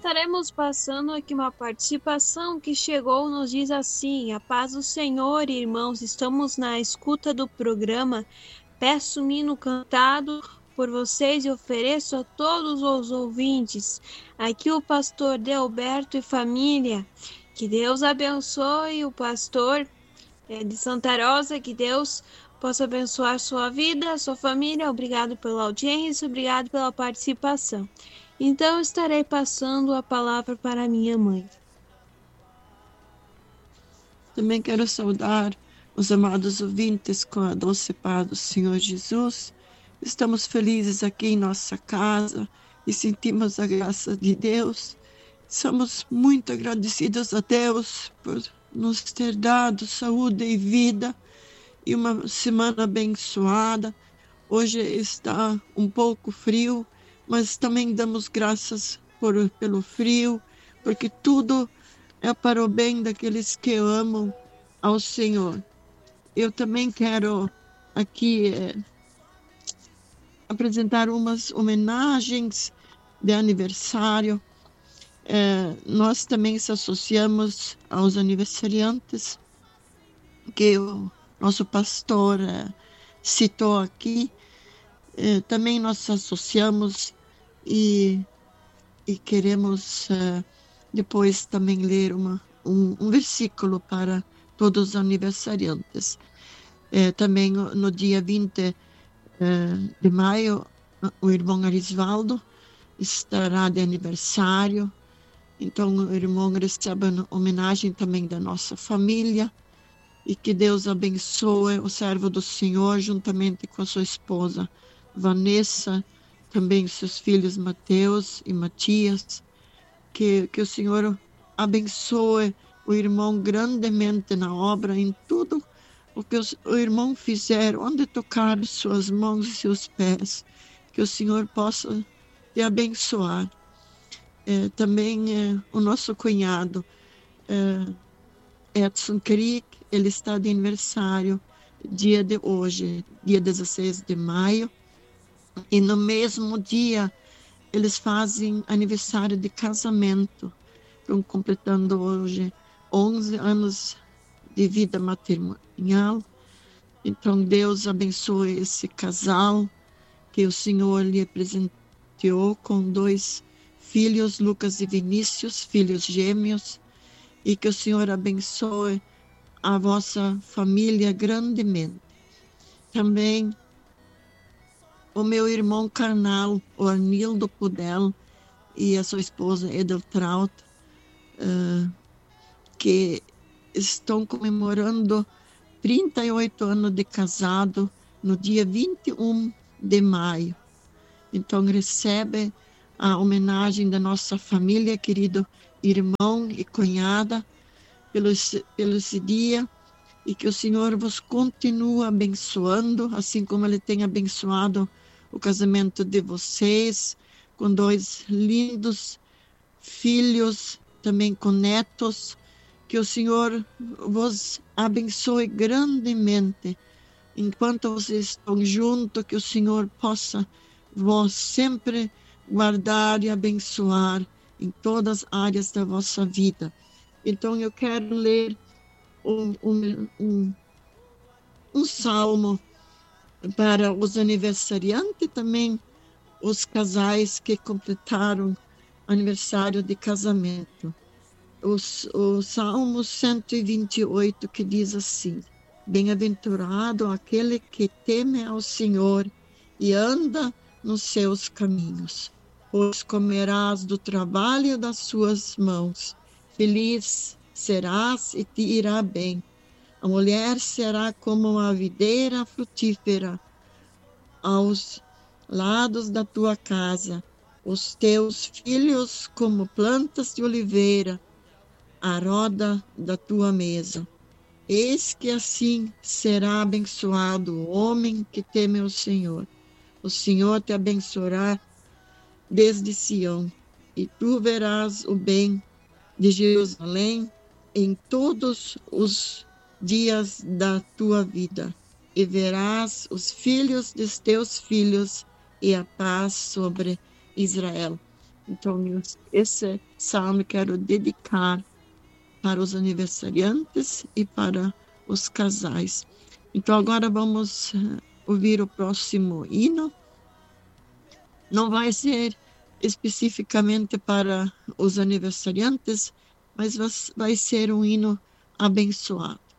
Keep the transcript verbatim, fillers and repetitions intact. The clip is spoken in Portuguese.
estaremos passando aqui uma participação que chegou, nos diz assim: a paz do Senhor, irmãos, estamos na escuta do programa. Peço um hino cantado por vocês e ofereço a todos os ouvintes. Aqui o pastor Delberto e família. Que Deus abençoe o pastor de Santa Rosa, que Deus possa abençoar sua vida, sua família. Obrigado pela audiência, obrigado pela participação. Então, estarei passando a palavra para minha mãe. Também quero saudar os amados ouvintes com a doce paz do Senhor Jesus. Estamos felizes aqui em nossa casa e sentimos a graça de Deus. Somos muito agradecidos a Deus por nos ter dado saúde e vida e uma semana abençoada. Hoje está um pouco frio, mas também damos graças por, pelo frio, porque tudo é para o bem daqueles que amam ao Senhor. Eu também quero aqui é, apresentar umas homenagens de aniversário. É, nós também se associamos aos aniversariantes que o nosso pastor é, citou aqui. É, também nós nos associamos e, e queremos uh, depois também ler uma, um, um versículo para todos os aniversariantes. É, também no dia vinte uh, de maio, o irmão Arisvaldo estará de aniversário, então o irmão recebe uma homenagem também da nossa família. E que Deus abençoe o servo do Senhor juntamente com a sua esposa Vanessa, também seus filhos Mateus e Matias, que, que o Senhor abençoe o irmão grandemente na obra, em tudo o que os, o irmão fizer, onde tocar suas mãos e seus pés, que o Senhor possa te abençoar. É, também é, o nosso cunhado é, Edson Crick, ele está de aniversário dia de hoje, dia dezesseis de maio, e no mesmo dia eles fazem aniversário de casamento, estão completando hoje onze anos de vida matrimonial. Então Deus abençoe esse casal, que o Senhor lhe presenteou com dois filhos, Lucas e Vinícius, filhos gêmeos, e que o Senhor abençoe a vossa família grandemente. Também o meu irmão carnal, o Arnildo Pudel, e a sua esposa Edeltraut, uh, que estão comemorando trinta e oito anos de casado no dia vinte e um de maio. Então recebe a homenagem da nossa família, querido irmão e cunhada, pelo, pelo esse dia, e que o Senhor vos continue abençoando, assim como Ele tem abençoado o casamento de vocês, com dois lindos filhos, também com netos, que o Senhor vos abençoe grandemente, enquanto vocês estão juntos, que o Senhor possa vos sempre guardar e abençoar em todas as áreas da vossa vida. Então eu quero ler um, um, um, um salmo para os aniversariantes e também os casais que completaram aniversário de casamento. O, o Salmo cento e vinte e oito, que diz assim: bem-aventurado aquele que teme ao Senhor e anda nos seus caminhos, pois comerás do trabalho das suas mãos. Feliz serás e te irá bem. A mulher será como uma videira frutífera aos lados da tua casa, os teus filhos como plantas de oliveira à roda da tua mesa. Eis que assim será abençoado o homem que teme o Senhor. O Senhor te abençoará desde Sião, e tu verás o bem de Jerusalém em todos os dias da tua vida, e verás os filhos dos teus filhos e a paz sobre Israel. Então, esse salmo quero dedicar para os aniversariantes e para os casais. Então, agora vamos ouvir o próximo hino. Não vai ser especificamente para os aniversariantes, mas vai ser um hino abençoado.